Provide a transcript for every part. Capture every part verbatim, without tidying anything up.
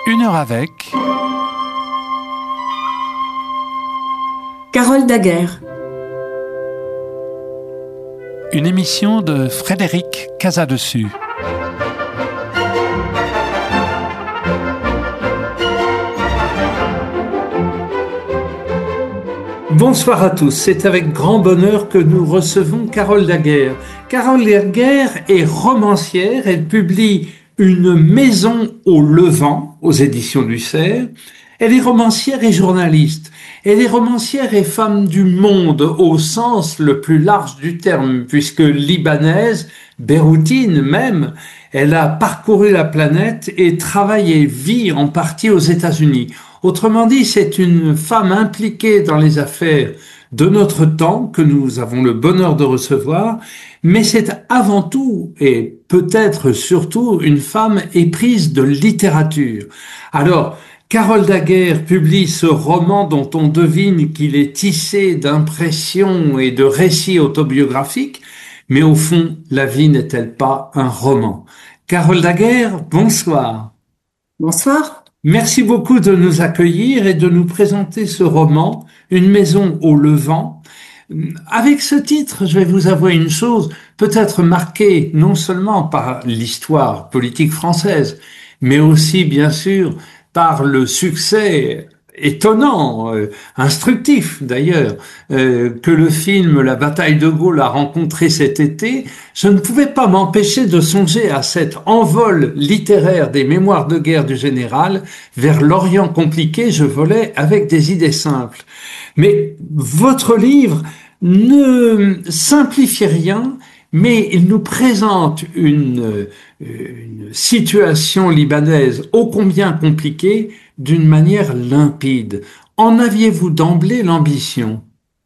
Une heure avec Carole Daguerre. Une émission de Frédéric Casadessus. Bonsoir à tous, c'est avec grand bonheur que nous recevons Carole Daguerre. Carole Daguerre est romancière, elle publie Une maison au Levant aux éditions du Cerf. Elle est romancière et journaliste. Elle est romancière et femme du monde au sens le plus large du terme, puisque libanaise, beyroutine même, elle a parcouru la planète et travaille et vit en partie aux États-Unis. Autrement dit, c'est une femme impliquée dans les affaires de notre temps que nous avons le bonheur de recevoir, mais c'est avant tout et peut-être surtout une femme éprise de littérature. Alors, Carole Daguerre publie ce roman dont on devine qu'il est tissé d'impressions et de récits autobiographiques, mais au fond, la vie n'est-elle pas un roman? Carole Daguerre, bonsoir. Bonsoir. Merci beaucoup de nous accueillir et de nous présenter ce roman, Une maison au Levant. Avec ce titre, je vais vous avouer une chose, peut-être marquée non seulement par l'histoire politique française, mais aussi, bien sûr, par le succès étonnant, euh, instructif d'ailleurs, euh, que le film La bataille de Gaulle a rencontré cet été, je ne pouvais pas m'empêcher de songer à cet envol littéraire des mémoires de guerre du général. Vers l'Orient compliqué, je volais avec des idées simples. Mais votre livre ne simplifie rien, mais il nous présente une, une situation libanaise ô combien compliquée d'une manière limpide. En aviez-vous d'emblée l'ambition?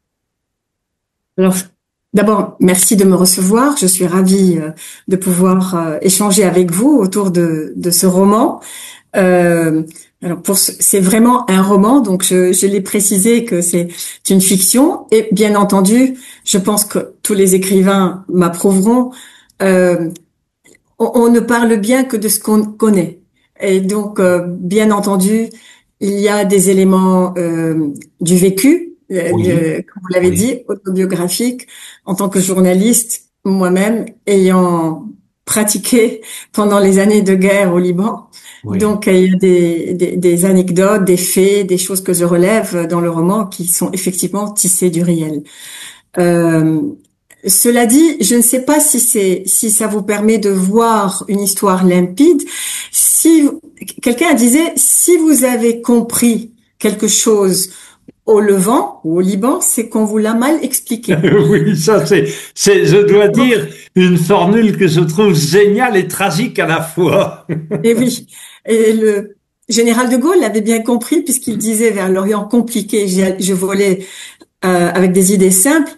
Alors, d'abord, merci de me recevoir. Je suis ravie euh, de pouvoir euh, échanger avec vous autour de, de ce roman. Euh, alors, pour ce, c'est vraiment un roman, donc je, je l'ai précisé que c'est une fiction. Et bien entendu, je pense que tous les écrivains m'approuveront. Euh, on, on ne parle bien que de ce qu'on connaît. Et donc, euh, bien entendu, il y a des éléments euh, du vécu, euh, Oui. de, comme vous l'avez Oui. dit, autobiographique. En tant que journaliste, moi-même, ayant pratiqué pendant les années de guerre au Liban, Oui. donc il y a des, des, des anecdotes, des faits, des choses que je relève dans le roman qui sont effectivement tissées du réel. Euh, Cela dit, je ne sais pas si c'est si ça vous permet de voir une histoire limpide. Si quelqu'un disait, si vous avez compris quelque chose au Levant ou au Liban, c'est qu'on vous l'a mal expliqué. Oui, ça c'est, c'est, je dois dire, une formule que je trouve géniale et tragique à la fois. Et oui, et le général de Gaulle l'avait bien compris puisqu'il disait vers l'Orient compliqué, je, je volais euh, avec des idées simples.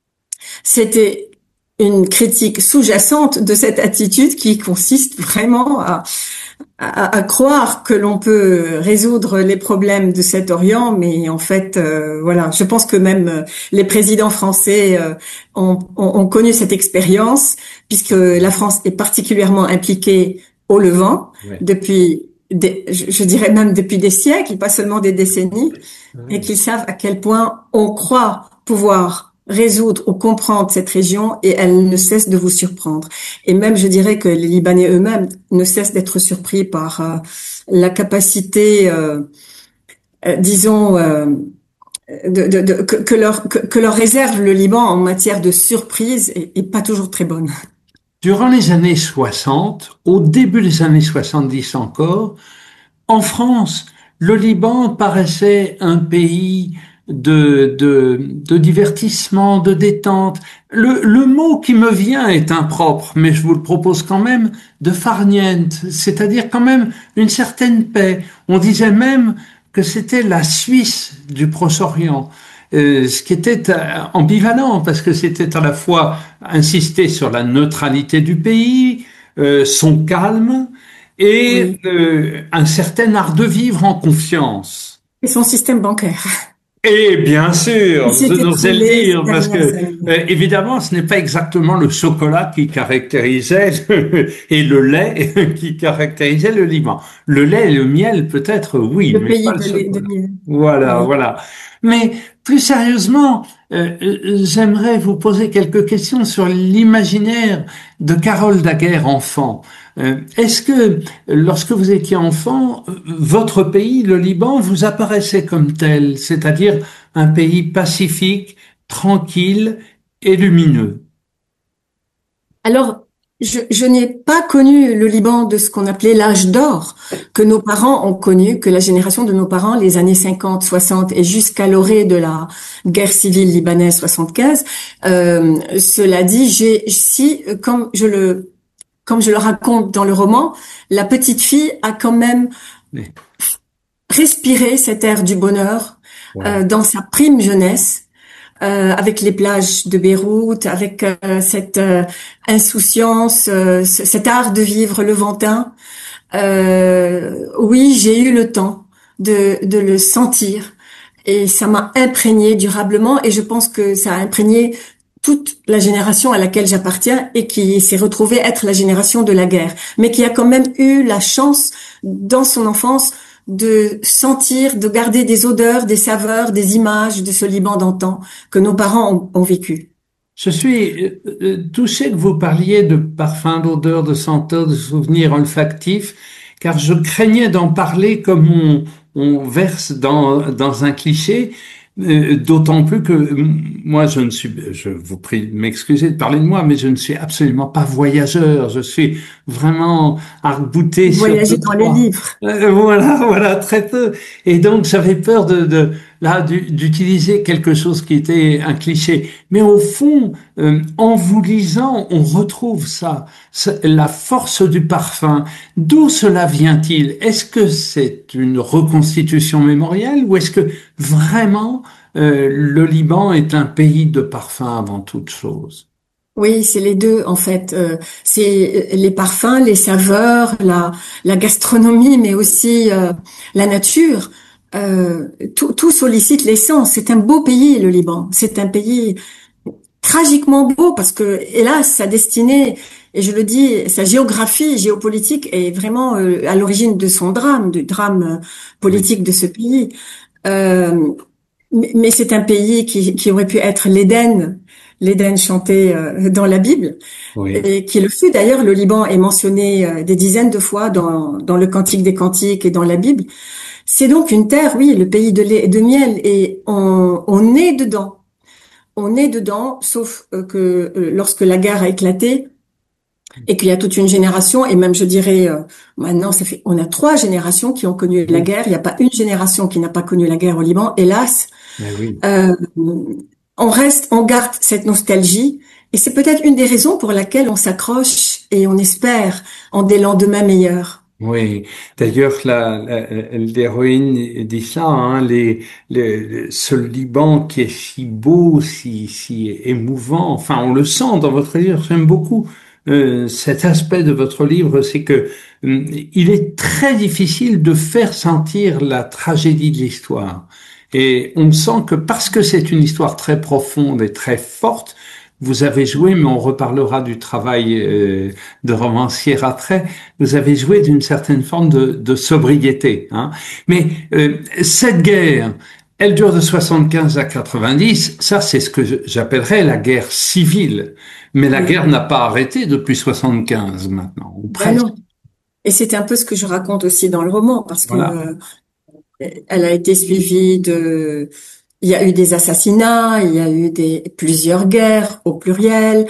C'était une critique sous-jacente de cette attitude qui consiste vraiment à, à, à croire que l'on peut résoudre les problèmes de cet Orient, mais en fait, euh, voilà, je pense que même euh, les présidents français euh, ont, ont, ont connu cette expérience, puisque la France est particulièrement impliquée au Levant Ouais. depuis, des, je, je dirais même depuis des siècles, pas seulement des décennies, Ouais. et qu'ils savent à quel point on croit pouvoir résoudre ou comprendre cette région et elle ne cesse de vous surprendre. Et même, je dirais que les Libanais eux-mêmes ne cessent d'être surpris par euh, la capacité, euh, euh, disons, euh, de, de, de, que, que, leur, que, que leur réserve le Liban en matière de surprise et, et pas toujours très bonne. Durant les années soixante, au début des années soixante-dix encore, en France, le Liban paraissait un pays de, de, de divertissement, de détente. Le, le mot qui me vient est impropre, mais je vous le propose quand même, de farniente, c'est-à-dire quand même une certaine paix. On disait même que c'était la Suisse du Proche-Orient. Euh, ce qui était euh, ambivalent, parce que c'était à la fois insister sur la neutralité du pays, euh, son calme, et Oui. euh, un certain art de vivre en confiance. Et son système bancaire. Et bien sûr, vous C'était osez le trouvé dire, ces parce que dernières années. euh, évidemment, ce n'est pas exactement le chocolat qui caractérisait le- et le lait qui caractérisait le Liban. Le lait et le miel, peut-être, oui, Le mais pas pays le de, l'é- de chocolat. miel. Voilà, Oui. voilà. Mais plus sérieusement, euh, euh, j'aimerais vous poser quelques questions sur l'imaginaire de Carole Daguerre enfant. Euh, Est-ce que lorsque vous étiez enfant, euh, votre pays, le Liban, vous apparaissait comme tel, c'est-à-dire un pays pacifique, tranquille et lumineux? Alors, je, je n'ai pas connu le Liban de ce qu'on appelait l'âge d'or, que nos parents ont connu, que la génération de nos parents, les années cinquante, soixante et jusqu'à l'orée de la guerre civile libanaise soixante-quinze. Euh, cela dit, j'ai, si, comme je le, comme je le raconte dans le roman, la petite fille a quand même Oui. respiré cet air du bonheur Ouais. euh, dans sa prime jeunesse. Euh, avec les plages de Beyrouth, avec euh, cette euh, insouciance, euh, ce- cet art de vivre levantin. Euh, oui, j'ai eu le temps de, de le sentir et ça m'a imprégné durablement et je pense que ça a imprégné toute la génération à laquelle j'appartiens et qui s'est retrouvée être la génération de la guerre, mais qui a quand même eu la chance dans son enfance de sentir, de garder des odeurs, des saveurs, des images de ce Liban d'antan que nos parents ont, ont vécu. Je suis euh, euh, touché que vous parliez de parfums, d'odeurs, de senteurs, de souvenirs olfactifs, car je craignais d'en parler comme on, on verse dans, dans un cliché, euh, d'autant plus que euh, moi, je ne suis, je vous prie de m'excuser de parler de moi, mais je ne suis absolument pas voyageur. Je suis vraiment arc-bouté sur Voyager deux, dans les trois. livres. Euh, voilà, voilà, très peu. Et donc, j'avais peur de, de là, du- d'utiliser quelque chose qui était un cliché. Mais au fond, euh, en vous lisant, on retrouve ça, ça- la force du parfum. D'où cela vient-il? Est-ce que c'est une reconstitution mémorielle ou est-ce que vraiment euh, le Liban est un pays de parfum avant toute chose? Oui, c'est les deux en fait. Euh, c'est les parfums, les saveurs, la, la gastronomie, mais aussi euh, la nature. Euh, tout, tout sollicite l'essence. C'est un beau pays, le Liban. C'est un pays tragiquement beau parce que, hélas, sa destinée, et je le dis, sa géographie géopolitique est vraiment euh, à l'origine de son drame, du drame euh, Oui, politique de ce pays. Euh, mais mais c'est un pays qui, qui aurait pu être l'Éden, l'Éden chanté euh, dans la Bible, oui. et qui le fut d'ailleurs. Le Liban est mentionné euh, des dizaines de fois dans, dans le Cantique des Cantiques et dans la Bible. C'est donc une terre, oui, le pays de lait et de miel, et on, on est dedans. On est dedans, sauf euh, que euh, lorsque la guerre a éclaté et qu'il y a toute une génération, et même je dirais euh, maintenant, ça fait, on a trois générations qui ont connu la Oui, guerre. Il n'y a pas une génération qui n'a pas connu la guerre au Liban, hélas. mais oui. Euh, on reste, on garde cette nostalgie, et c'est peut-être une des raisons pour laquelle on s'accroche et on espère en des lendemains meilleurs. Oui, d'ailleurs, la, la- l'héroïne dit ça, hein, les, les- ce Liban qui est si beau, si, si émouvant, enfin, on le sent dans votre livre, j'aime beaucoup euh, cet aspect de votre livre, c'est que hum, il est très difficile de faire sentir la tragédie de l'histoire. Et on sent que parce que c'est une histoire très profonde et très forte, vous avez joué, mais on reparlera du travail euh, de romancière après, vous avez joué d'une certaine forme de, de sobriété. Hein. Mais euh, cette guerre, elle dure de soixante-quinze à quatre-vingt-dix, ça c'est ce que je- j'appellerais la guerre civile. Mais la Oui, guerre n'a pas arrêté depuis soixante-quinze maintenant, ou ben presque. non. Et c'est un peu ce que je raconte aussi dans le roman, parce que Voilà. euh, elle a été suivie de, il y a eu des assassinats, il y a eu des plusieurs guerres au pluriel.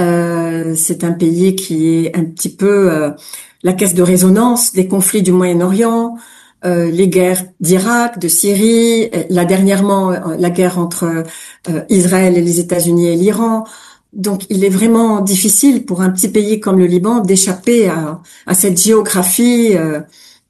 Euh, c'est un pays qui est un petit peu euh, la caisse de résonance des conflits du Moyen-Orient, euh, les guerres d'Irak, de Syrie, euh, là dernièrement euh, la guerre entre euh, Israël et les États-Unis et l'Iran. Donc, il est vraiment difficile pour un petit pays comme le Liban d'échapper à, à cette géographie euh,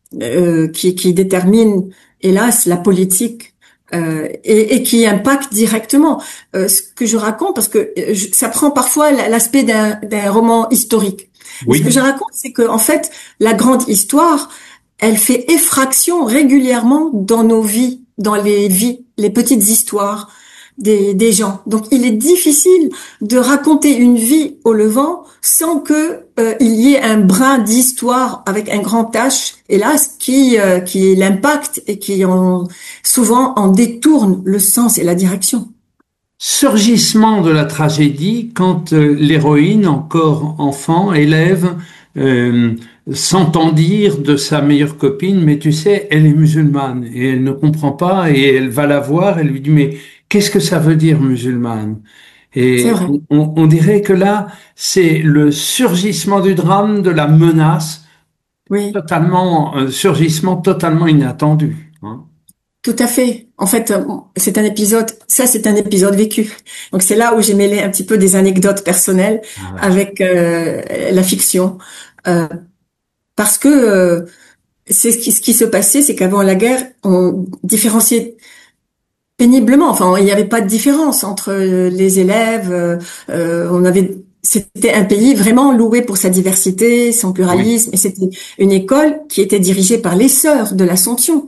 euh, qui, qui détermine, hélas, la politique euh, et, et qui impacte directement euh, ce que je raconte, parce que euh, je- ça prend parfois l'aspect d'un d'un roman historique. Mais ce que je Oui, raconte, c'est que en fait, la grande histoire, elle fait effraction régulièrement dans nos vies dans les vies, les petites histoires des, des gens. Donc, il est difficile de raconter une vie au Levant sans que euh, il y ait un brin d'histoire avec un grand H, hélas, qui euh, qui l'impacte et qui en, souvent en détourne le sens et la direction. Surgissement de la tragédie quand euh, l'héroïne, encore enfant, élève, euh, s'entend dire de sa meilleure copine, mais tu sais, elle est musulmane et elle ne comprend pas et elle va la voir, elle lui dit, mais qu'est-ce que ça veut dire musulmane? C'est Et vrai. on, on dirait que là, c'est le surgissement du drame, de la menace, Oui. totalement, un surgissement totalement inattendu, hein. Tout à fait. En fait, euh, c'est un épisode, ça c'est un épisode vécu. Donc c'est là où j'ai mêlé un petit peu des anecdotes personnelles Ah ouais. avec euh, la fiction. Euh, parce que euh, c'est ce qui, ce qui se passait, c'est qu'avant la guerre, on différenciait péniblement. Enfin, il n'y avait pas de différence entre euh, les élèves. Euh, euh, on avait, c'était un pays vraiment loué pour sa diversité, son Oui. pluralisme, et c'était une école qui était dirigée par les sœurs de l'Assomption.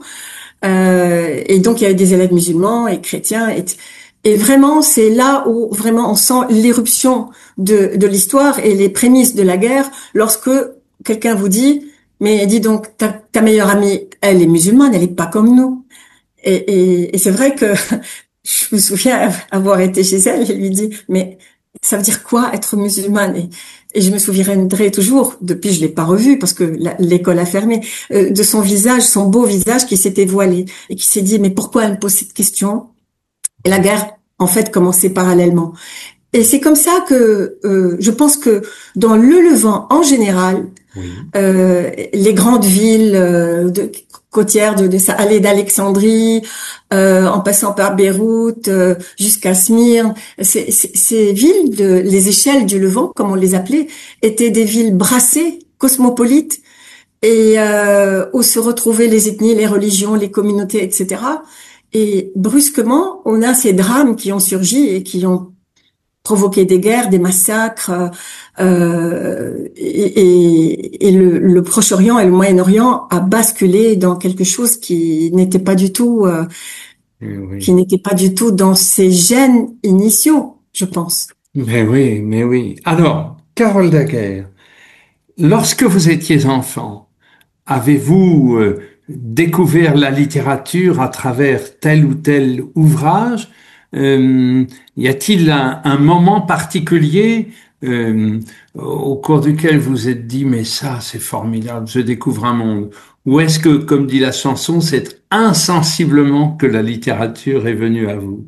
Euh, et donc il y avait des élèves musulmans et chrétiens et, et vraiment c'est là où vraiment on sent l'éruption de, de l'histoire et les prémices de la guerre lorsque quelqu'un vous dit mais dis donc ta, ta meilleure amie elle est musulmane, elle est pas comme nous et, et, et c'est vrai que je me souviens avoir été chez elle et lui dit mais ça veut dire quoi être musulmane et, et je me souviendrai toujours, depuis je l'ai pas revu parce que la- l'école a fermé, euh, de son visage, son beau visage qui s'était voilé et qui s'est dit mais pourquoi elle me pose cette question? Et la guerre en fait commençait parallèlement. Et c'est comme ça que euh, je pense que dans le Levant en général, Oui. euh, les grandes villes euh, de, côtières de, de ça, aller d'Alexandrie, euh, en passant par Beyrouth euh, jusqu'à Smyrne, ces, ces, ces villes, de, les échelles du Levant, comme on les appelait, étaient des villes brassées, cosmopolites, et euh, où se retrouvaient les ethnies, les religions, les communautés, et cetera. Et brusquement, on a ces drames qui ont surgi et qui ont provoquer des guerres, des massacres, euh, et, et, et le, le Proche-Orient et le Moyen-Orient a basculé dans quelque chose qui n'était pas du tout, euh, Eh qui oui. n'était pas du tout dans ses gènes initiaux, je pense. Mais oui, mais oui. Alors, Carole Daguerre, lorsque vous étiez enfant, avez-vous euh, découvert la littérature à travers tel ou tel ouvrage? Euh, y a-t-il un, un moment particulier euh, au cours duquel vous vous êtes dit, mais ça, c'est formidable, je découvre un monde? Ou est-ce que, comme dit la chanson, c'est insensiblement que la littérature est venue à vous?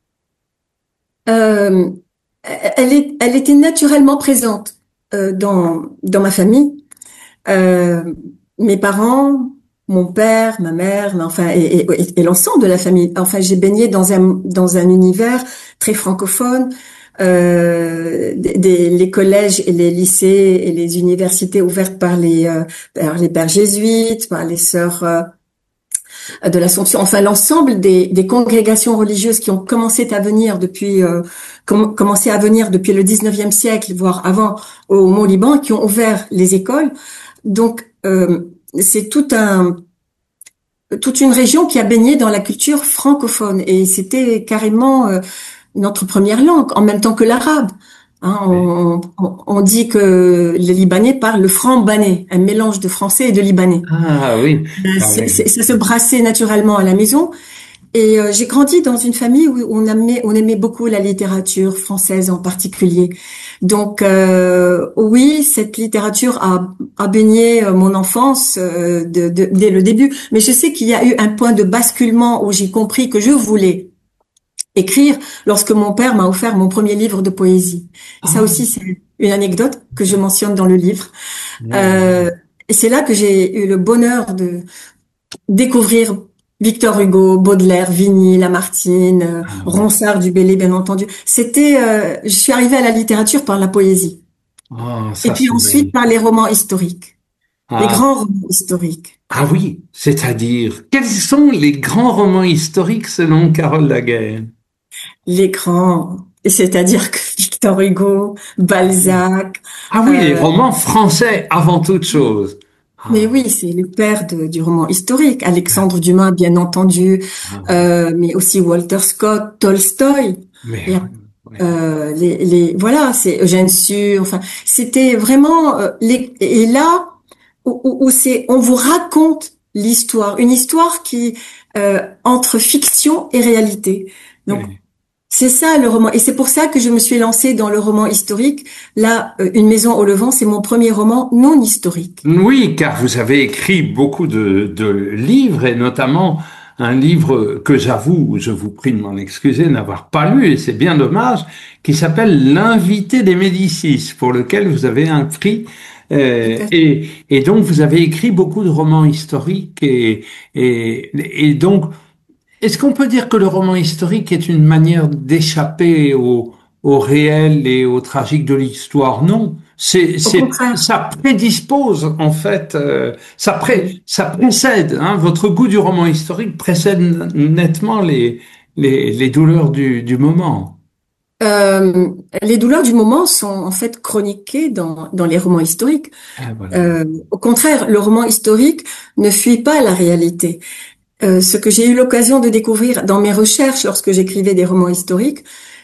Euh, elle est, elle était naturellement présente euh, dans dans ma famille. Euh, Mes parents, mon père, ma mère, mais enfin et, et, et l'ensemble de la famille. Enfin, j'ai baigné dans un dans un univers très francophone. Euh, des, des- les collèges et les lycées et les universités ouvertes par les euh, par les pères jésuites, par les sœurs euh, de l'Assomption. Enfin, l'ensemble des, des congrégations religieuses qui ont commencé à venir depuis euh, com- commencé à venir depuis le dix-neuvième siècle, voire avant, au Mont-Liban, qui ont ouvert les écoles. Donc, euh, c'est tout un, toute une région qui a baigné dans la culture francophone et c'était carrément euh, notre première langue, en même temps que l'arabe. Hein, on, on, on dit que les Libanais parlent le franc-banais, un mélange de français et de libanais. Ah oui, Euh, ah c'est- oui. c'est- ça se brassait naturellement à la maison. Et euh, j'ai grandi dans une famille où on aimait, on aimait beaucoup la littérature française en particulier. Donc euh, oui, cette littérature a, a baigné euh, mon enfance euh, de, de- dès le début. Mais je sais qu'il y a eu un point de basculement où j'ai compris que je voulais écrire lorsque mon père m'a offert mon premier livre de poésie. Ça Ah, aussi, c'est une anecdote que je mentionne dans le livre. oui. Euh, et c'est là que j'ai eu le bonheur de découvrir Victor Hugo, Baudelaire, Vigny, Lamartine, euh, Ah oui. Ronsard du Bellay, bien entendu. C'était, euh, je suis arrivée à la littérature par la poésie. Ah, Et ça puis c'est ensuite magnifique. par les romans historiques, les Ah, grands romans historiques. ah oui, c'est-à-dire, quels sont les grands romans historiques selon Carole Laguerre? Les grands, et c'est-à-dire que Victor Hugo, Ah oui. Balzac, Ah oui, les euh, romans français avant toute chose. Mais Ah, oui, c'est le père de- du roman historique. Alexandre Dumas, bien entendu, ah, euh, mais aussi Walter Scott, Tolstoï. mais Il y a, ouais, euh, les, les, voilà, c'est Eugène Sue. Enfin, c'était vraiment euh, les, et là où, où- où c'est, on vous raconte l'histoire, une histoire qui euh, entre fiction et réalité. Donc ouais. c'est ça le roman. Et c'est pour ça que je me suis lancée dans le roman historique. Là, euh, Une maison au Levant, c'est mon premier roman non historique. Oui, car vous avez écrit beaucoup de, de livres et notamment un livre que j'avoue, je vous prie de m'en excuser, n'avoir pas lu et c'est bien dommage, qui s'appelle L'invité des Médicis, pour lequel vous avez un prix. Tout Euh, à fait. et, et donc vous avez écrit beaucoup de romans historiques et, et, et donc est-ce qu'on peut dire que le roman historique est une manière d'échapper au, au réel et au tragique de l'histoire? Non, c'est, Au c'est, contraire. ça prédispose en fait, euh, ça pré, Oui. ça précède. Hein, votre goût du roman historique précède nettement les les, les douleurs du, du moment. Euh, les douleurs du moment sont en fait chroniquées dans, dans les romans historiques. Ah, voilà. Euh, au contraire, le roman historique ne fuit pas la réalité. Euh, ce que j'ai eu l'occasion de découvrir dans mes recherches lorsque j'écrivais des romans historiques,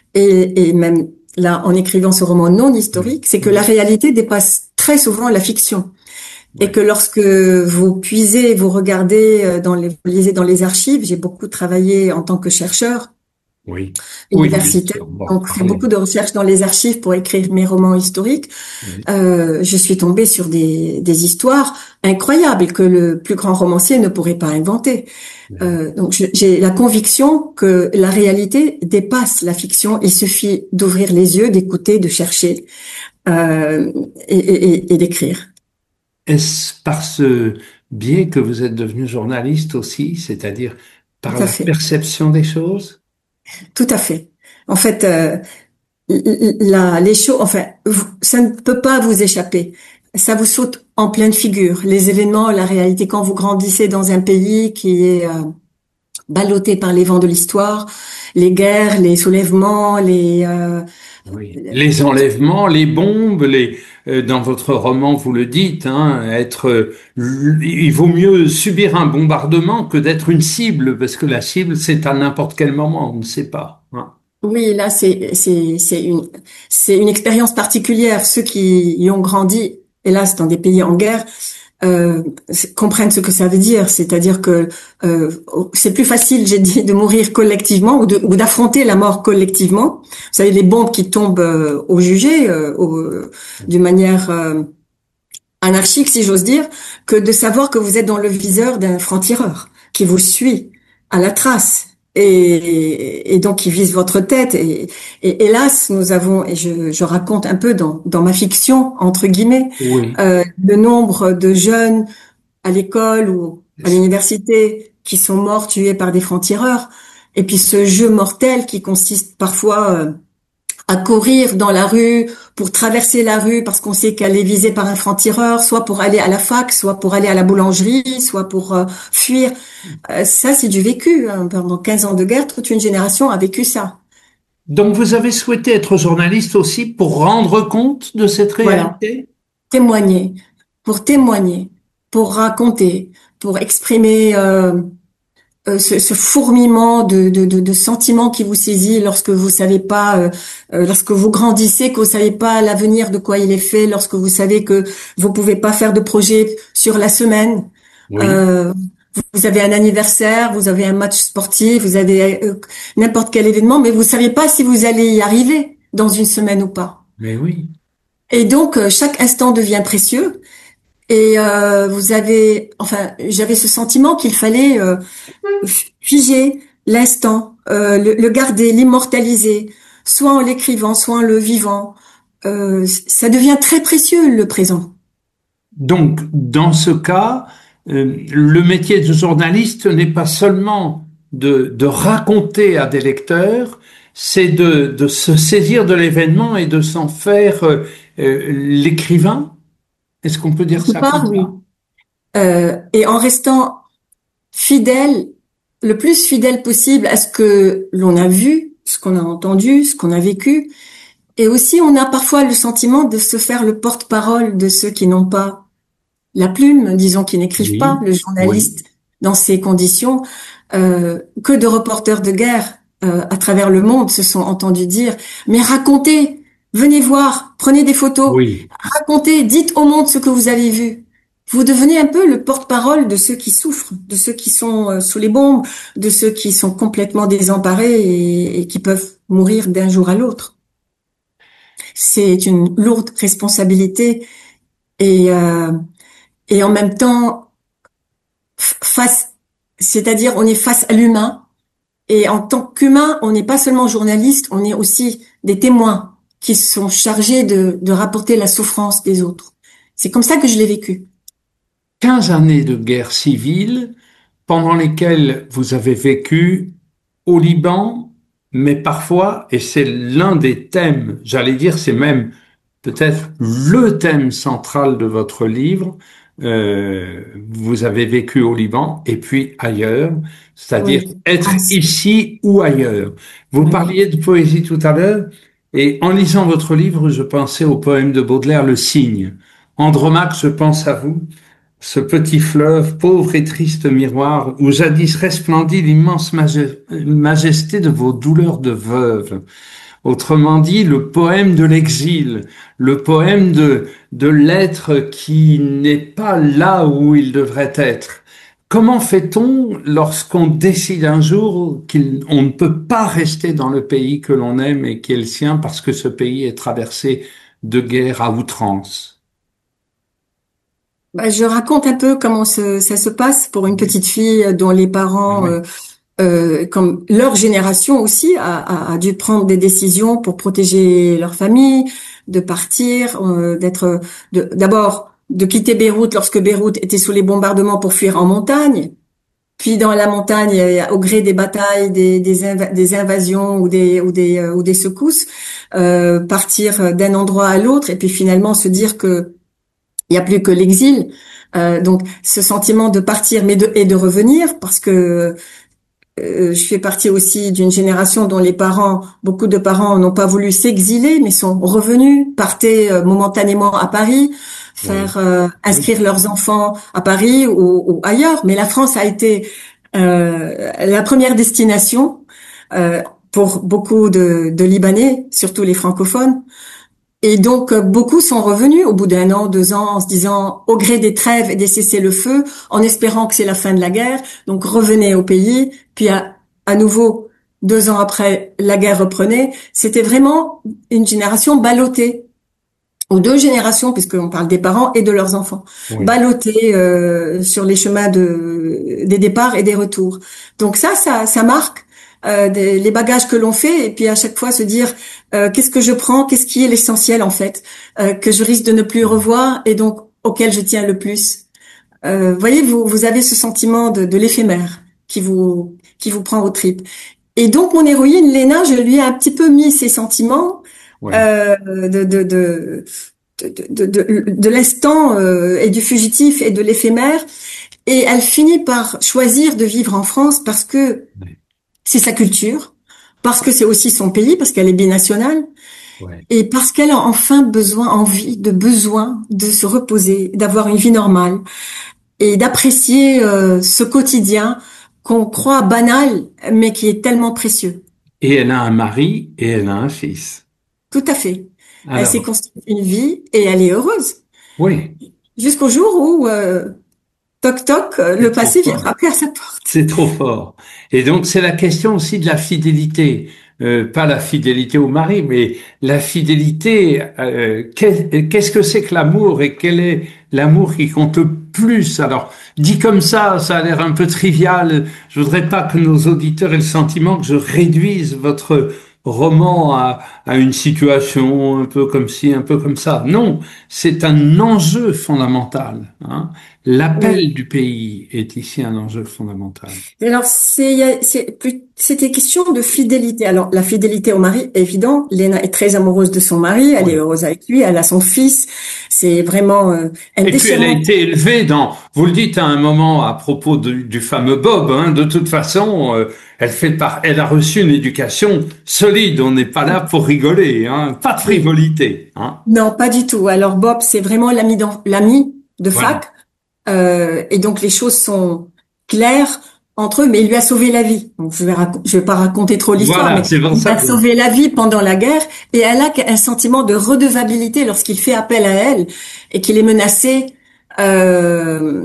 et, et même là en écrivant ce roman non Oui, historique, c'est que la oui, réalité dépasse très souvent la fiction. Et oui, que lorsque vous puisez, vous regardez euh, dans les, vous lisez dans les archives, j'ai beaucoup travaillé en tant que chercheur oui, oui, bien universitaire, sûr. On va en donc fait parler. beaucoup de recherches dans les archives pour écrire mes romans historiques. Oui, Euh, je suis tombée sur des, des histoires incroyables que le plus grand romancier ne pourrait pas inventer. oui. Euh, donc je- j'ai la conviction que la réalité dépasse la fiction. Il suffit d'ouvrir les yeux, d'écouter, de chercher euh, et, et, et- et d'écrire. Est-ce par ce biais que vous êtes devenu journaliste aussi, c'est-à-dire Tout par à la fait, perception des choses? tout à fait. En fait, euh, la, les choses, enfin, vous- ça ne peut pas vous échapper. Ça vous saute en pleine figure. Les événements, la réalité, quand vous grandissez dans un pays qui est euh, ballotté par les vents de l'histoire, les guerres, les soulèvements, les euh, Oui. Les enlèvements, les bombes, les euh, dans votre roman vous le dites, hein, être, euh, il vaut mieux subir un bombardement que d'être une cible parce que la cible c'est à n'importe quel moment, on ne sait pas. Hein. oui, là, c'est c'est c'est une c'est une expérience particulière. Ceux qui y ont grandi, hélas, dans des pays en guerre, euh, comprennent ce que ça veut dire. C'est-à-dire que euh, c'est plus facile, j'ai dit, de mourir collectivement ou de ou d'affronter la mort collectivement. Vous savez, les bombes qui tombent euh, au jugé, euh, au- d'une manière euh, anarchique, si j'ose dire, que de savoir que vous êtes dans le viseur d'un franc-tireur qui vous suit à la trace. Et, et donc qui vise votre tête. Et, et hélas, nous avons, et je, je raconte un peu dans, dans ma fiction, entre guillemets, Oui. euh, le nombre de jeunes à l'école ou à l'université qui sont morts tués par des francs-tireurs. Et puis ce jeu mortel qui consiste parfois euh, à courir dans la rue pour traverser la rue parce qu'on sait qu'elle est visée par un franc-tireur, soit pour aller à la fac, soit pour aller à la boulangerie, soit pour euh, fuir. Euh, ça, c'est du vécu. Hein. Pendant quinze ans de guerre, toute une génération a vécu ça. Donc vous avez souhaité être journaliste aussi pour rendre compte de cette Voilà. réalité? Témoigner, pour témoigner, pour raconter, pour exprimer euh, euh, ce, ce fourmillement de, de, de, de sentiments qui vous saisit lorsque vous savez pas, euh, euh, lorsque vous grandissez, que vous savez pas l'avenir de quoi il est fait, lorsque vous savez que vous pouvez pas faire de projet sur la semaine. Oui. Euh, vous avez un anniversaire, vous avez un match sportif, vous avez euh, n'importe quel événement, mais vous savez pas si vous allez y arriver dans une semaine ou pas. Mais oui. Et donc, euh, chaque instant devient précieux. Et euh, vous avez, enfin, j'avais ce sentiment qu'il fallait euh, figer l'instant, euh, le, le garder, l'immortaliser, soit en l'écrivant, soit en le vivant. Euh, ça devient très précieux, le présent. Donc, dans ce cas, euh, le métier de journaliste n'est pas seulement de, de raconter à des lecteurs, c'est de, de se saisir de l'événement et de s'en faire euh, euh, l'écrivain. Est-ce qu'on peut dire Quelque ça comme part, oui. ça? Euh, et en restant fidèle, le plus fidèle possible à ce que l'on a vu, ce qu'on a entendu, ce qu'on a vécu. Et aussi, on a parfois le sentiment de se faire le porte-parole de ceux qui n'ont pas la plume, disons, qui n'écrivent Oui, pas, le oui, journaliste dans ces conditions, euh, que de reporters de guerre euh, à travers le monde se sont entendus dire, mais racontez, venez voir, prenez des photos, oui. racontez, dites au monde ce que vous avez vu. Vous devenez un peu le porte-parole de ceux qui souffrent, de ceux qui sont euh, sous les bombes, de ceux qui sont complètement désemparés et, et qui peuvent mourir d'un jour à l'autre. C'est une lourde responsabilité et euh, et en même temps face, c'est-à-dire on est face à l'humain et en tant qu'humain, on n'est pas seulement journaliste, on est aussi des témoins qui sont chargés de, de rapporter la souffrance des autres. C'est comme ça que je l'ai vécu. quinze années de guerre civile pendant lesquelles vous avez vécu au Liban, mais parfois, et c'est l'un des thèmes, j'allais dire, c'est même peut-être le thème central de votre livre, euh, vous avez vécu au Liban et puis ailleurs, c'est-à-dire Oui, être France. ici ou ailleurs. Vous Oui. parliez de poésie tout à l'heure, et en lisant votre livre, je pensais au poème de Baudelaire, Le Cygne. Andromaque, je pense à vous, ce petit fleuve, pauvre et triste miroir, où jadis resplendit l'immense majesté de vos douleurs de veuve. Autrement dit, le poème de l'exil, le poème de, de l'être qui n'est pas là où il devrait être. Comment fait-on lorsqu'on décide un jour qu'on ne peut pas rester dans le pays que l'on aime et qui est le sien parce que ce pays est traversé de guerre à outrance? Bah, je raconte un peu comment ce- ça se passe pour une petite fille dont les parents, Oui, euh, euh, comme leur génération aussi, a, a- a dû prendre des décisions pour protéger leur famille, de partir, euh, d'être, de- d'abord de quitter Beyrouth lorsque Beyrouth était sous les bombardements pour fuir en montagne. Puis dans la montagne, euh, au gré des batailles, des, des, inv- des invasions ou des, ou des, euh, ou des secousses, euh, partir d'un endroit à l'autre et puis finalement se dire que il n'y a plus que l'exil. Euh, donc ce sentiment de partir mais de, et de revenir parce que euh, je fais partie aussi d'une génération dont les parents, beaucoup de parents n'ont pas voulu s'exiler mais sont revenus, partaient euh, momentanément à Paris, oui, faire euh, oui, inscrire leurs enfants à Paris ou, ou ailleurs. Mais la France a été euh, la première destination euh, pour beaucoup de, de Libanais, surtout les francophones. Et donc, euh, beaucoup sont revenus au bout d'un an, deux ans, en se disant, au gré des trêves et des cessez-le-feu, en espérant que c'est la fin de la guerre. Donc, revenaient au pays. Puis, à, à nouveau, deux ans après, la guerre reprenait. C'était vraiment une génération ballottée, ou deux générations, puisqu'on parle des parents et de leurs enfants, oui. ballottées euh, sur les chemins de des départs et des retours. Donc ça, ça, ça marque euh, des, les bagages que l'on fait, et puis à chaque fois se dire euh, qu'est-ce que je prends, qu'est-ce qui est l'essentiel en fait, euh, que je risque de ne plus revoir et donc auquel je tiens le plus. Euh, voyez, vous vous avez ce sentiment de, de l'éphémère qui vous qui vous prend aux tripes. Et donc mon héroïne Léna, je lui ai un petit peu mis ces sentiments Oui. euh, de, de, de, de, de, de, de l'instant euh, et du fugitif et de l'éphémère. Et elle finit par choisir de vivre en France parce que Oui. c'est sa culture, parce que c'est aussi son pays, parce qu'elle est binationale, Oui. et parce qu'elle a enfin besoin, envie, de besoin de se reposer, d'avoir une vie normale et d'apprécier euh, ce quotidien qu'on croit banal, mais qui est tellement précieux. Et elle a un mari et elle a un fils. Tout à fait. Elle s'est Alors, construite une vie et elle est heureuse. oui, Jusqu'au jour où, euh, toc toc, euh, c'est le trop passé vient fort. frapper à sa porte. C'est trop fort. Et donc, c'est la question aussi de la fidélité. Euh, pas la fidélité au mari, mais la fidélité. Euh, qu'est- qu'est-ce que c'est que l'amour et quel est l'amour qui compte le plus? Alors, dit comme ça, ça a l'air un peu trivial. Je voudrais pas que nos auditeurs aient le sentiment que je réduise votre roman à, à une situation un peu comme ci, un peu comme ça. Non, c'est un enjeu fondamental, hein. Oui. L'appel du pays est ici un enjeu fondamental. Alors, c'est, il y a- c'est plus, c'était question de fidélité. Alors, la fidélité au mari, évident. Léna est très amoureuse de son mari. Elle est Oui. heureuse avec lui. Elle a son fils. C'est vraiment euh, un Et puis elle a déchirement. été élevée dans, vous le dites à un moment à propos de- du fameux Bob, hein, de toute façon, euh, elle fait par, elle a reçu une éducation solide. On n'est pas là pour rigoler, hein, pas de Oui. frivolité, hein. Non, pas du tout. Alors, Bob, c'est vraiment l'ami d'en- l'ami de Voilà. fac. Euh, et donc les choses sont claires entre eux, mais il lui a sauvé la vie. Donc je vais rac- je vais pas raconter trop l'histoire, Voilà, mais c'est pour il lui ça a que... sauvé la vie pendant la guerre et elle a un sentiment de redevabilité lorsqu'il fait appel à elle et qu'il est menacé. Euh,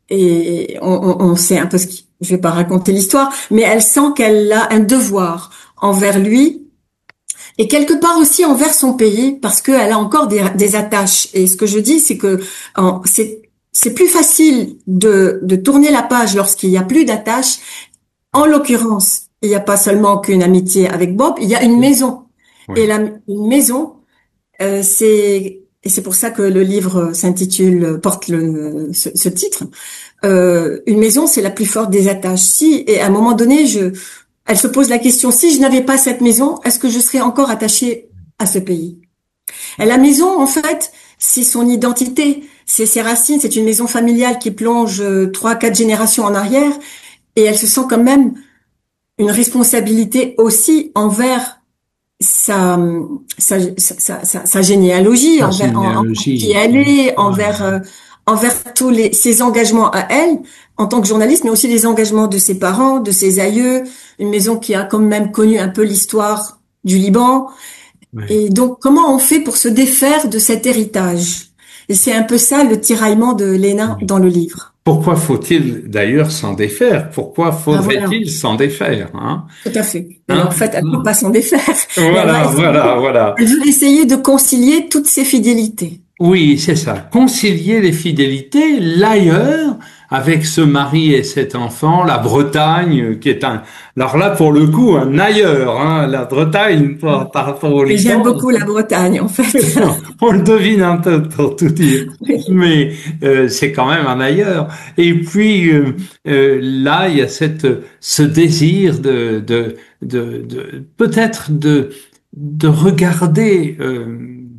et on, on, on sait un peu ce qui... Je vais pas raconter l'histoire, mais elle sent qu'elle a un devoir envers lui et quelque part aussi envers son pays parce qu'elle a encore des, des attaches. Et ce que je dis, c'est que en- c'est c'est plus facile de, de tourner la page lorsqu'il y a plus d'attaches. En l'occurrence, il n'y a pas seulement qu'une amitié avec Bob, il y a une maison. Et Oui, la une maison, euh, c'est et c'est pour ça que le livre s'intitule porte le ce, ce titre. Euh, une maison, c'est la plus forte des attaches. Si et à un moment donné, je elle se pose la question, si je n'avais pas cette maison, est-ce que je serais encore attachée à ce pays? Et la maison, en fait, c'est son identité, c'est ses racines, c'est une maison familiale qui plonge euh, trois, quatre générations en arrière, et elle se sent quand même une responsabilité aussi envers sa, sa, sa, sa, sa généalogie, la envers en, en- qui généalogie. elle est, Voilà. envers euh, envers tous les ses engagements à elle en tant que journaliste, mais aussi les engagements de ses parents, de ses aïeux, une maison qui a quand même connu un peu l'histoire du Liban. Oui. Et donc, comment on fait pour se défaire de cet héritage? Et c'est un peu ça le tiraillement de Léna Oui. dans le livre. Pourquoi faut-il d'ailleurs s'en défaire? Pourquoi Ah voilà, faudrait-il s'en défaire, hein? tout à fait. Et en Hein? fait, elle peut pas s'en défaire, mais elle va Voilà, voilà, essayer, voilà. elle veut essayer de concilier toutes ces fidélités. Oui, c'est ça. Concilier les fidélités, l'ailleurs, avec ce mari et cet enfant, la Bretagne, qui est un, alors là, pour le coup, un ailleurs, hein, la Bretagne, par, par rapport au Et j'aime Liban, beaucoup la Bretagne, en fait. on le devine un peu pour tout dire. Oui. Mais euh, c'est quand même un ailleurs. Et puis euh, euh, là, il y a cette, ce désir de, de, de, de peut-être de, de regarder euh,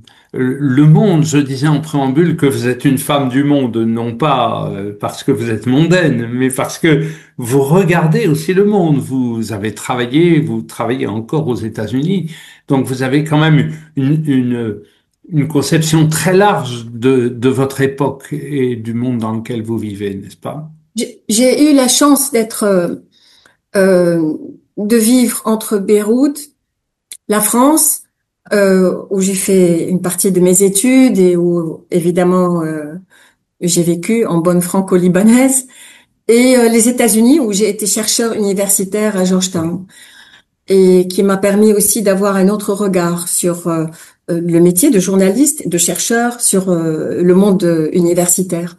le monde. Je disais en préambule que vous êtes une femme du monde, non pas euh, parce que vous êtes mondaine, mais parce que vous regardez aussi le monde. Vous avez travaillé, vous travaillez encore aux États-Unis, donc vous avez quand même une, une une conception très large de, de votre époque et du monde dans lequel vous vivez, n'est-ce pas? J'ai j'ai eu la chance d'être, euh, euh, de vivre entre Beyrouth, la France, euh, où j'ai fait une partie de mes études et où, évidemment, euh, j'ai vécu en bonne franco-libanaise, et euh, les États-Unis, où j'ai été chercheur universitaire à Georgetown, et qui m'a permis aussi d'avoir un autre regard sur euh, euh, le métier de journaliste, de chercheur, sur euh, le monde euh, universitaire.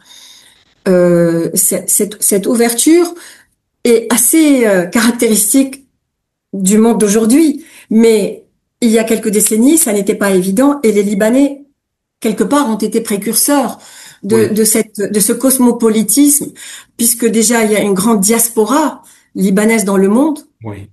Euh, cette, cette, cette ouverture est assez euh, caractéristique du monde d'aujourd'hui, mais il y a quelques décennies, ça n'était pas évident, et les Libanais, quelque part, ont été précurseurs de, Oui, de, cette, de ce cosmopolitisme, puisque déjà, il y a une grande diaspora libanaise dans le monde, oui.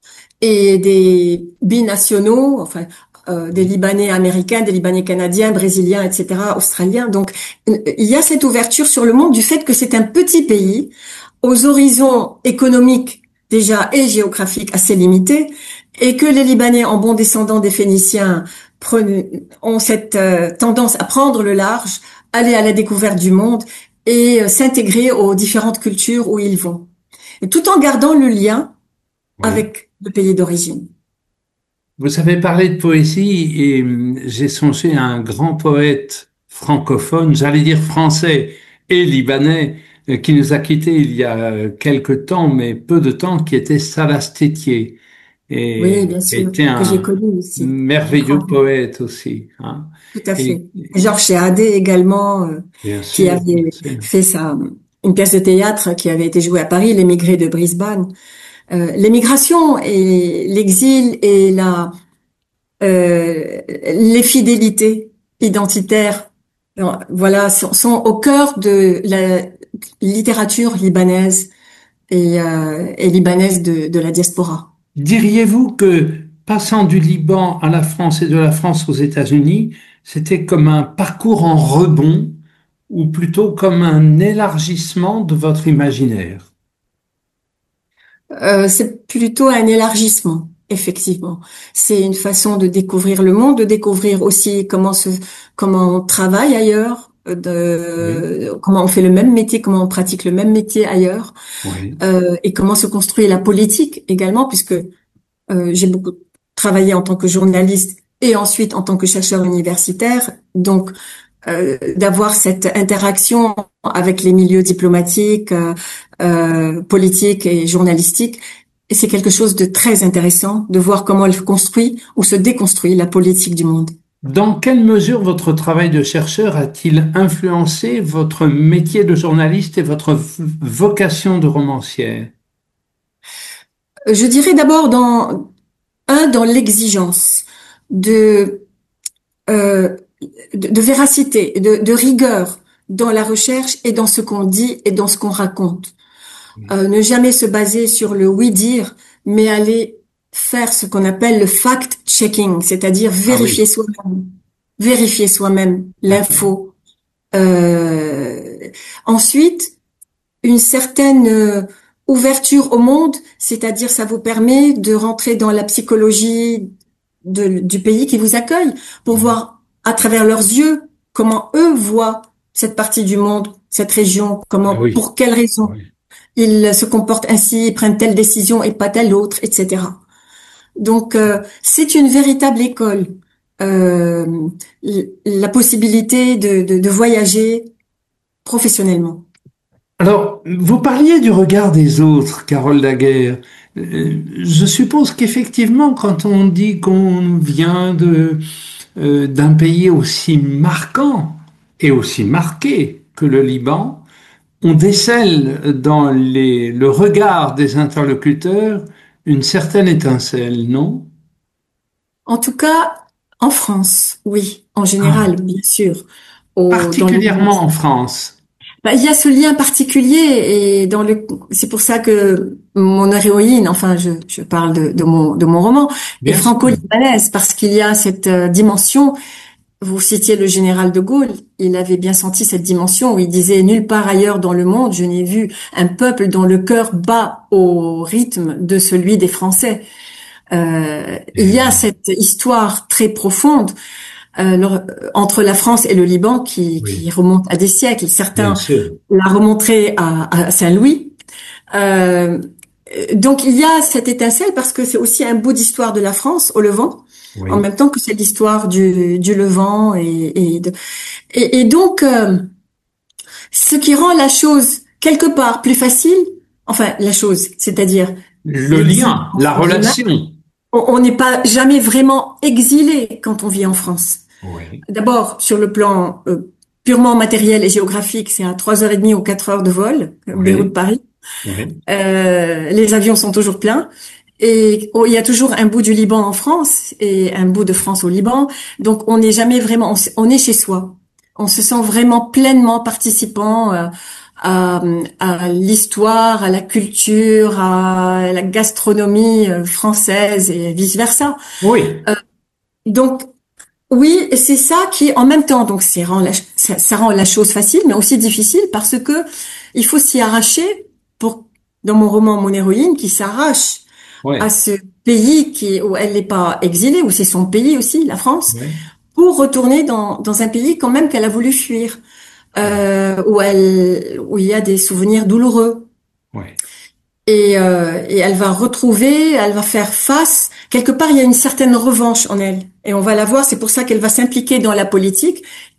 et des binationaux, enfin, euh, des Libanais américains, des Libanais canadiens, brésiliens, et cetera, australiens. Donc, il y a cette ouverture sur le monde du fait que c'est un petit pays aux horizons économiques déjà et géographiques assez limités, et que les Libanais, en bons descendants des Phéniciens, prennent, ont cette euh, tendance à prendre le large, aller à la découverte du monde et euh, s'intégrer aux différentes cultures où ils vont. Et tout en gardant le lien Oui. avec le pays d'origine. Vous avez parlé de poésie et hum, j'ai songé à un grand poète francophone, j'allais dire français et libanais, euh, qui nous a quittés il y a quelque temps, mais peu de temps, qui était Salas Tétier, Oui, et bien qui a sûr, été que j'ai un connu aussi. merveilleux Extraordinaire. poète aussi, hein. Tout à Et fait. Georges Chéadé également, euh, bien qui sûr, bien avait sûr. fait sa, une pièce de théâtre qui avait été jouée à Paris, L'émigré de Brisbane. Euh, l'émigration et l'exil et la, euh, les fidélités identitaires, euh, voilà, sont, sont au cœur de la littérature libanaise et, euh, et libanaise de, de la diaspora. Diriez-vous que passant du Liban à la France et de la France aux États-Unis, c'était comme un parcours en rebond ou plutôt comme un élargissement de votre imaginaire? Euh, c'est plutôt un élargissement, effectivement. C'est une façon de découvrir le monde, de découvrir aussi comment se, comment on travaille ailleurs, de oui. comment on fait le même métier, comment on pratique le même métier ailleurs, oui. euh, et comment se construit la politique également, puisque euh, j'ai beaucoup travaillé en tant que journaliste et ensuite en tant que chercheur universitaire, donc euh, d'avoir cette interaction avec les milieux diplomatiques, euh, euh, politiques et journalistiques, et c'est quelque chose de très intéressant de voir comment elle construit ou se déconstruit la politique du monde. Dans quelle mesure votre travail de chercheur a-t-il influencé votre métier de journaliste et votre vocation de romancière? Je dirais d'abord dans un dans l'exigence de, euh, de de véracité, de, de rigueur dans la recherche et dans ce qu'on dit et dans ce qu'on raconte. Euh, ne jamais se baser sur le oui-dire, mais aller faire ce qu'on appelle le fact-checking, c'est-à-dire vérifier ah oui. soi-même, vérifier soi-même l'info. Euh, ensuite, une certaine euh, ouverture au monde, c'est-à-dire ça vous permet de rentrer dans la psychologie de, du pays qui vous accueille pour voir à travers leurs yeux comment eux voient cette partie du monde, cette région, comment, ah oui. pour quelles raisons. Ah oui. Ils se comportent ainsi, ils prennent telle décision et pas telle autre, et cetera. Donc, euh, c'est une véritable école. Euh, la possibilité de, de, de voyager professionnellement. Alors, vous parliez du regard des autres, Carole Daguerre. Je suppose qu'effectivement, quand on dit qu'on vient de euh, d'un pays aussi marquant et aussi marqué que le Liban, on décèle dans les, le regard des interlocuteurs une certaine étincelle, non? En tout cas, en France, oui, en général, ah. bien sûr. Au, Particulièrement en France. Bah, il y a ce lien particulier et dans le, c'est pour ça que mon héroïne, enfin, je, je parle de, de mon, de mon roman, bien est franco-libanaise parce qu'il y a cette euh, dimension. Vous citiez le général de Gaulle, il avait bien senti cette dimension où il disait « Nulle part ailleurs dans le monde, je n'ai vu un peuple dont le cœur bat au rythme de celui des Français. Euh, » Il y a cette histoire très profonde euh, le, entre la France et le Liban qui, oui. qui remonte à des siècles. Certains la remonteraient à, à Saint-Louis. Euh, donc il y a cette étincelle parce que c'est aussi un bout d'histoire de la France au Levant. Oui. En même temps que c'est l'histoire du, du Levant et, et, de, et, et donc euh, ce qui rend la chose quelque part plus facile, enfin la chose, c'est-à-dire le lien, la relation. On n'est pas jamais vraiment exilé quand on vit en France. Oui. D'abord sur le plan euh, purement matériel et géographique, c'est à trois heures et demie ou quatre heures de vol, oui. Beyrouth-Paris. Oui. Euh, les avions sont toujours pleins. Et oh, il y a toujours un bout du Liban en France et un bout de France au Liban. Donc, on n'est jamais vraiment, on, on est chez soi. On se sent vraiment pleinement participant euh, à, à l'histoire, à la culture, à la gastronomie française et vice versa. Oui. Euh, donc, oui, c'est ça qui, en même temps, donc, c'est rend la, ça, ça rend la chose facile, mais aussi difficile parce que il faut s'y arracher pour, dans mon roman, mon héroïne, qui s'arrache ouais. à ce pays qui, où elle n'est pas exilée, où c'est son pays aussi, la France, ouais. pour retourner dans, dans un pays quand même qu'elle a voulu fuir, euh, où elle, où il y a des souvenirs douloureux. Ouais. Et, euh, et elle va retrouver, elle va faire face. Quelque part, il y a une certaine revanche en elle, et on va la voir. C'est pour ça qu'elle va s'impliquer dans la politique,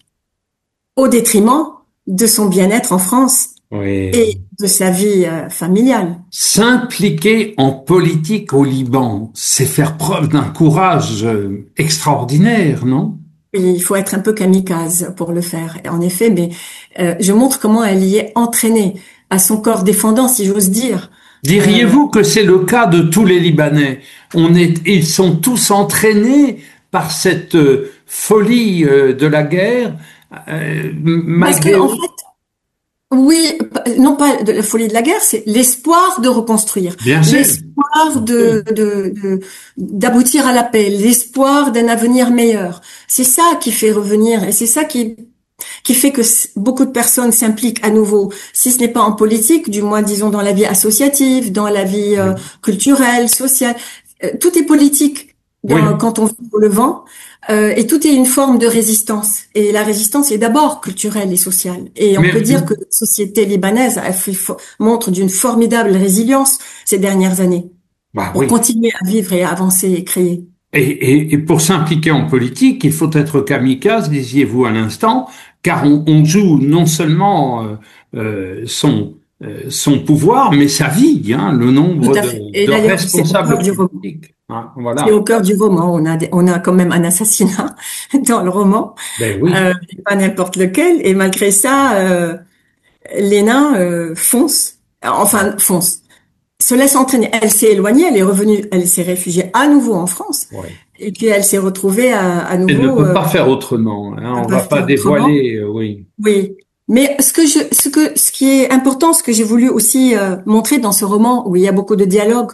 au détriment de son bien-être en France. Oui. Et de sa vie euh, familiale. S'impliquer en politique au Liban, c'est faire preuve d'un courage euh, extraordinaire, non? Il faut être un peu kamikaze pour le faire, en effet, mais euh, je montre comment elle y est entraînée, à son corps défendant, si j'ose dire. Diriez-vous euh... que c'est le cas de tous les Libanais? On est, ils sont tous entraînés par cette euh, folie euh, de la guerre, euh, malgré... Parce que, en fait, oui, non pas de la folie de la guerre, c'est l'espoir de reconstruire, Bien sûr. l'espoir de, de, de d'aboutir à la paix, l'espoir d'un avenir meilleur. C'est ça qui fait revenir et c'est ça qui qui fait que beaucoup de personnes s'impliquent à nouveau, si ce n'est pas en politique, du moins disons dans la vie associative, dans la vie euh, culturelle, sociale. Euh, tout est politique dans, Oui. quand on vit au Levant, euh, et tout est une forme de résistance. Et la résistance est d'abord culturelle et sociale. Et on Mais peut dire que la société libanaise a fait, fo- montre d'une formidable résilience ces dernières années bah pour oui. continuer à vivre et à avancer et créer. Et, et, et pour s'impliquer en politique, il faut être kamikaze, disiez-vous à l'instant, car on, on joue non seulement euh, euh, son euh, son pouvoir, mais sa vie, hein, le Tout nombre à de, fait. Et de d'ailleurs, c'est au responsables cœur du roman. politiques. Hein, C'est voilà. au cœur du roman. On a, des- on a quand même un assassinat dans le roman, Ben oui. euh, pas n'importe lequel. Et malgré ça, euh, les nains euh, foncent, enfin foncent, se laissent entraîner. Elle s'est éloignée, elle est revenue, elle s'est réfugiée à nouveau en France. Ouais. Et puis elle s'est retrouvée à, à Elle ne nouveau, peut euh, pas faire autrement. Hein, à on pas va pas faire autrement. dévoiler. euh, oui. Oui. Mais ce que je, ce que, ce qui est important, ce que j'ai voulu aussi euh, montrer dans ce roman où il y a beaucoup de dialogues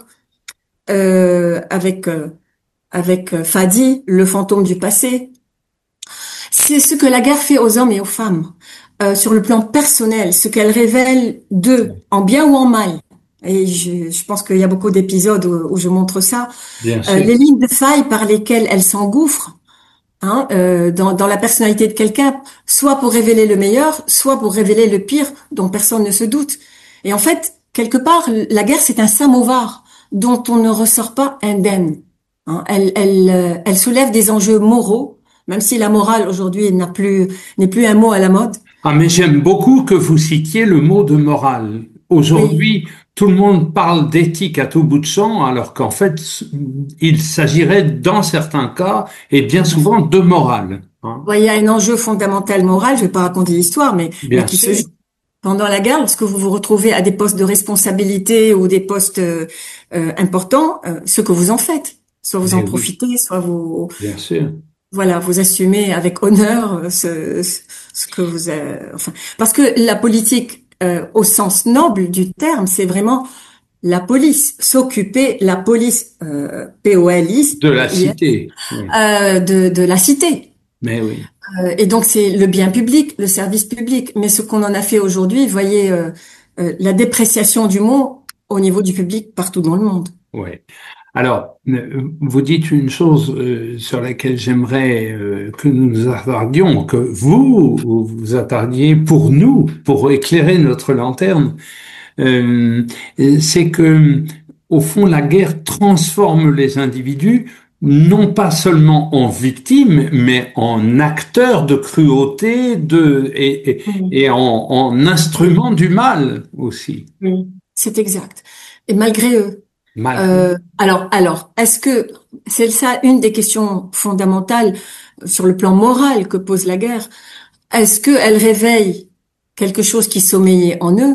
euh, avec euh, avec euh, Fadi, le fantôme du passé, c'est ce que la guerre fait aux hommes et aux femmes, euh, sur le plan personnel, ce qu'elle révèle d'eux, en bien ou en mal. Et je, je pense qu'il y a beaucoup d'épisodes où, où je montre ça. Bien Euh, sûr. les lignes de faille par lesquelles elle s'engouffre, hein, euh, dans, dans la personnalité de quelqu'un, soit pour révéler le meilleur, soit pour révéler le pire dont personne ne se doute. Et en fait, quelque part, la guerre, c'est un samovar dont on ne ressort pas indemne. Hein, elle, elle, euh, elle soulève des enjeux moraux, même si la morale aujourd'hui n'a plus, n'est plus un mot à la mode. Ah, mais j'aime beaucoup que vous citiez le mot de morale. Oui, Aujourd'hui, tout le monde parle d'éthique à tout bout de champ, alors qu'en fait, il s'agirait, dans certains cas, et bien tout à fait. souvent, de morale. Hein. Ouais, il y a un enjeu fondamental moral, je vais pas raconter l'histoire, mais, mais Bien qui se joue sûr. pendant la guerre, lorsque vous vous retrouvez à des postes de responsabilité ou des postes euh, euh, importants, euh, ce que vous en faites. Soit vous en Mais oui, profitez, soit vous, bien sûr. voilà, vous assumez avec honneur euh, ce, ce ce que vous, euh, enfin, parce que la politique, euh, au sens noble du terme, c'est vraiment la police, s'occuper, la police, euh, P O L I S, De la I S, cité. Oui. euh, de, de la cité. Mais oui. Euh, et donc c'est le bien public, le service public. Mais ce qu'on en a fait aujourd'hui, voyez, euh, euh, la dépréciation du mot au niveau du public partout dans le monde. Oui. Alors, euh, vous dites une chose euh, sur laquelle j'aimerais euh, que nous nous attardions, que vous vous vous attardiez pour nous, pour éclairer notre lanterne. Euh, c'est que, au fond, la guerre transforme les individus, non pas seulement en victimes, mais en acteurs de cruauté, de et, et, Mhm. et en, en instruments du mal aussi. Oui, c'est exact. Et malgré eux, Malgré. euh, alors, alors, est-ce que c'est ça une des questions fondamentales sur le plan moral que pose la guerre? Est-ce qu'elle réveille quelque chose qui sommeillait en eux,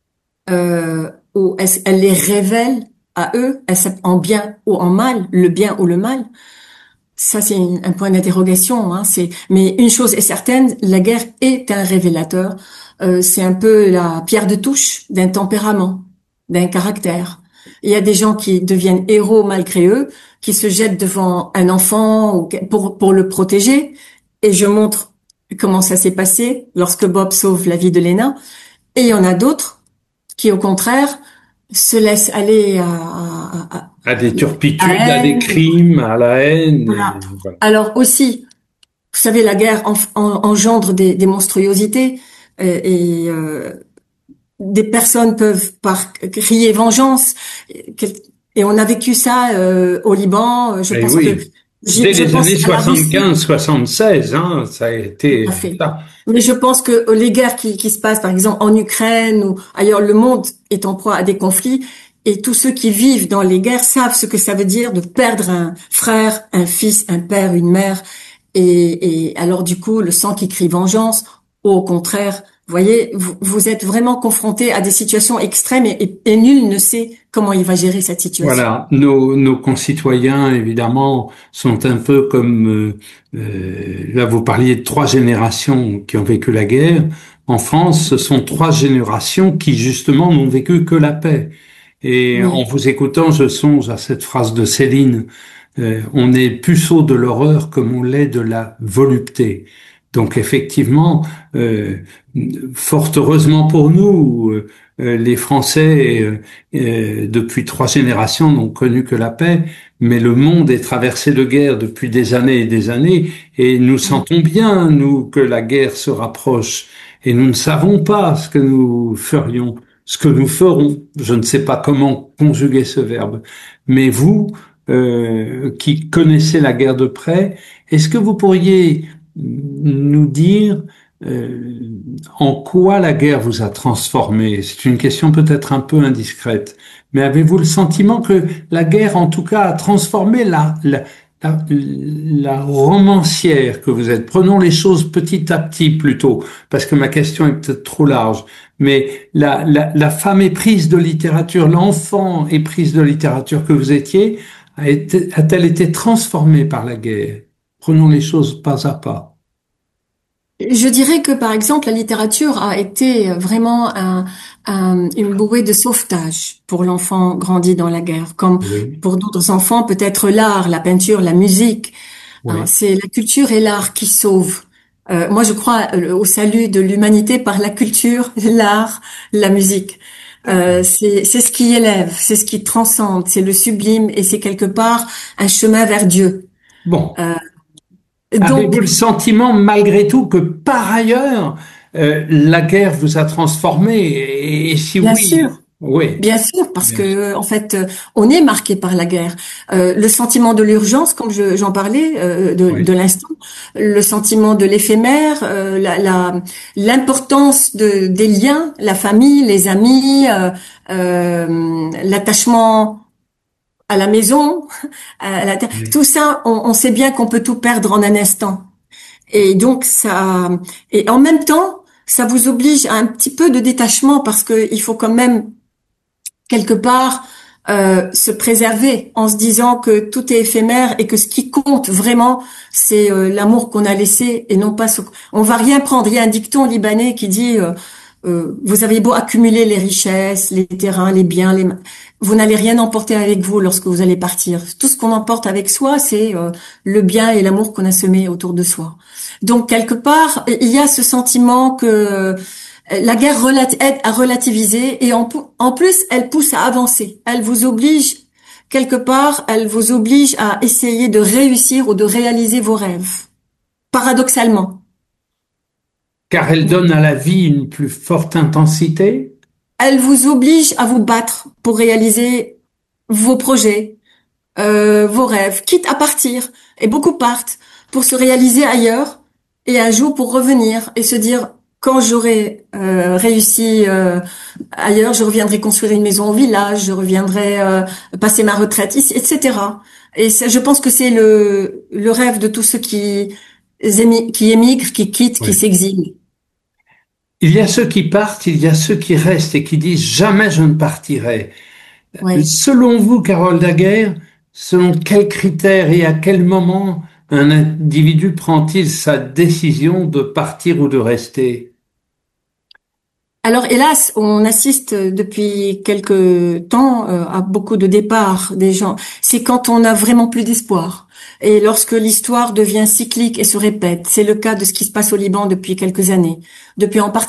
euh, ou est-ce qu'elle les révèle à eux, est-ce en bien ou en mal, le bien ou le mal? Ça, c'est une- un point d'interrogation. Hein, c'est, mais une chose est certaine, la guerre est un révélateur. Euh, c'est un peu la pierre de touche d'un tempérament, d'un caractère. Il y a des gens qui deviennent héros malgré eux, qui se jettent devant un enfant ou que- pour pour le protéger. Et je montre comment ça s'est passé lorsque Bob sauve la vie de Lena. Et il y en a d'autres qui, au contraire, se laissent aller à, à, à, À des à turpitudes, à la des haine. crimes, à la haine. Voilà. Et voilà. Alors aussi, vous savez, la guerre en- en- engendre des, des monstruosités euh, et euh, des personnes peuvent par crier vengeance. Quel- Et on a vécu ça euh, au Liban. Je Et pense que oui, j'y- dès je les pense années à la Russie. soixante-quinze soixante-seize, hein, ça a Tout été à fait. ça. Mais je pense que les guerres qui, qui se passent, par exemple, en Ukraine ou ailleurs, le monde est en proie à des conflits. Et tous ceux qui vivent dans les guerres savent ce que ça veut dire de perdre un frère, un fils, un père, une mère. Et, et alors, du coup, le sang qui crie vengeance, ou au contraire, vous voyez, vous, vous êtes vraiment confronté à des situations extrêmes et, et, et nul ne sait comment il va gérer cette situation. Voilà, nos, nos concitoyens, évidemment, sont un peu comme, euh, euh, là vous parliez de trois générations qui ont vécu la guerre. En France, ce sont trois générations qui, justement, n'ont vécu que la paix. Et en Oui, vous écoutant, je songe à cette phrase de Céline, euh, on est puceau de l'horreur comme on l'est de la volupté. Donc effectivement, euh, fort heureusement pour nous, euh, les Français, euh, euh, depuis trois générations, n'ont connu que la paix, mais le monde est traversé de guerre depuis des années et des années, et nous sentons bien, nous, que la guerre se rapproche, et nous ne savons pas ce que nous ferions, ce que nous ferons. Je ne sais pas comment conjuguer ce verbe, mais vous, euh, qui connaissez la guerre de près, est-ce que vous pourriez nous dire euh, en quoi la guerre vous a transformé? C'est une question peut-être un peu indiscrète, mais avez-vous le sentiment que la guerre, en tout cas, a transformé la, la, la, la romancière que vous êtes? Prenons les choses petit à petit plutôt, parce que ma question est peut-être trop large, mais la, la, la femme éprise de littérature, l'enfant éprise de littérature que vous étiez, a été, a-t-elle été transformée par la guerre? Prenons les choses pas à pas. Je dirais que, par exemple, la littérature a été vraiment un, un- une bouée de sauvetage pour l'enfant grandi dans la guerre, comme Oui, pour d'autres enfants, peut-être l'art, la peinture, la musique. Hein, oui, c'est la culture et l'art qui sauvent. Euh, moi, je crois euh, au salut de l'humanité par la culture, l'art, la musique. Euh, c'est, c'est ce qui élève, c'est ce qui transcende, c'est le sublime et c'est quelque part un chemin vers Dieu. bon. Euh, Avez-vous donc, le sentiment, malgré tout, que par ailleurs, euh, la guerre vous a transformé? Et, et si bien oui, sûr. oui, Bien sûr, parce bien sûr. que en fait, euh, on est marqué par la guerre. Euh, le sentiment de l'urgence, comme je- j'en parlais euh, de, Oui, de l'instant, le sentiment de l'éphémère, euh, la, la- l'importance de, des liens, la famille, les amis, euh, euh, l'attachement à la maison, à la terre. oui. Tout ça, on, on sait bien qu'on peut tout perdre en un instant. Et donc ça, et en même temps, ça vous oblige à un petit peu de détachement parce que il faut quand même quelque part euh, se préserver en se disant que tout est éphémère et que ce qui compte vraiment c'est euh, l'amour qu'on a laissé et non pas ce on va rien prendre. Il y a un dicton libanais qui dit euh, euh, vous avez beau accumuler les richesses, les terrains, les biens, les ma- vous n'allez rien emporter avec vous lorsque vous allez partir. Tout ce qu'on emporte avec soi, c'est euh, le bien et l'amour qu'on a semé autour de soi. Donc quelque part, il y a ce sentiment que la guerre relati- aide à relativiser et en, pou- en plus, elle pousse à avancer. Elle vous oblige, quelque part, elle vous oblige à essayer de réussir ou de réaliser vos rêves. Paradoxalement. Car elle donne à la vie une plus forte intensité. Elle vous oblige à vous battre pour réaliser vos projets, euh, vos rêves, quitte à partir. Et beaucoup partent pour se réaliser ailleurs et un jour pour revenir et se dire, quand j'aurai euh, réussi euh, ailleurs, je reviendrai construire une maison au village, je reviendrai euh, passer ma retraite ici, et cetera. Et ça, je pense que c'est le, le rêve de tous ceux qui, émi- qui émigrent, qui quittent, qui Oui. s'exilent. Il y a ceux qui partent, il y a ceux qui restent et qui disent jamais je ne partirai. Oui. Selon vous, Carole Daguerre, selon quels critères et à quel moment un individu prend-il sa décision de partir ou de rester? Alors hélas, on assiste depuis quelque temps euh, à beaucoup de départs des gens. C'est quand on n'a vraiment plus d'espoir. Et lorsque l'histoire devient cyclique et se répète, c'est le cas de ce qui se passe au Liban depuis quelques années. Depuis en particulier